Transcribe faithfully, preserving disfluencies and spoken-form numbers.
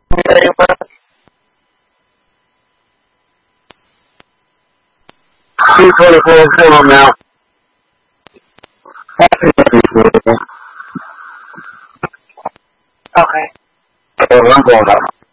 two twenty-four film now. Okay. Oh, I'm going up.